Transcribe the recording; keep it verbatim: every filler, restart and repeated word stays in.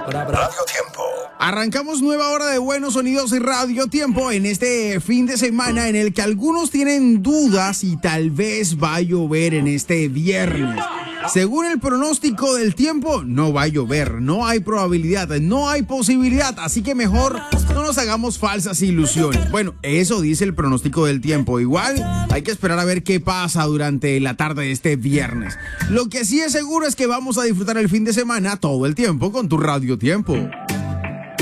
Radio Tiempo. Arrancamos nueva hora de Buenos Sonidos y Radio Tiempo en este fin de semana en el que algunos tienen dudas y tal vez va a llover en este viernes. Según el pronóstico del tiempo, no va a llover, no hay probabilidad, no hay posibilidad, así que mejor no nos hagamos falsas ilusiones. Bueno, eso dice el pronóstico del tiempo. Igual hay que esperar a ver qué pasa durante la tarde de este viernes. Lo que sí es seguro es que vamos a disfrutar el fin de semana todo el tiempo con tu Radio Tiempo.